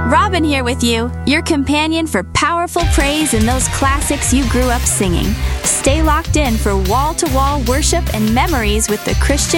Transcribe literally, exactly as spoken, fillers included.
Robin here with you, your companion for powerful praise and those classics you grew up singing. Stay locked in for wall-to-wall worship and memories with the Christian